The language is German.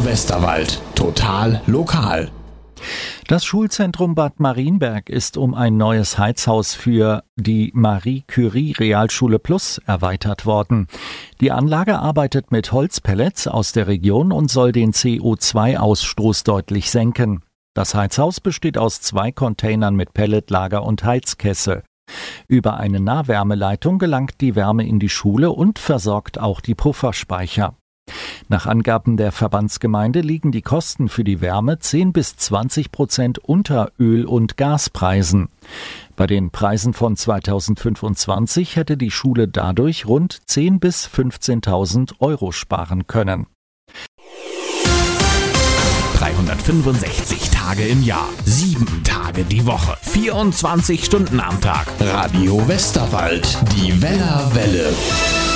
Westerwald. Total lokal. Das Schulzentrum Bad Marienberg ist um ein neues Heizhaus für die Marie Curie Realschule Plus erweitert worden. Die Anlage arbeitet mit Holzpellets aus der Region und soll den CO2-Ausstoß deutlich senken. Das Heizhaus besteht aus 2 Containern mit Pelletlager und Heizkessel. Über eine Nahwärmeleitung gelangt die Wärme in die Schule und versorgt auch die Pufferspeicher. Nach Angaben der Verbandsgemeinde liegen die Kosten für die Wärme 10-20% unter Öl- und Gaspreisen. Bei den Preisen von 2025 hätte die Schule dadurch rund 10.000 bis 15.000 Euro sparen können. 365 Tage im Jahr, 7 Tage die Woche, 24 Stunden am Tag. Radio Westerwald, die Wellerwelle.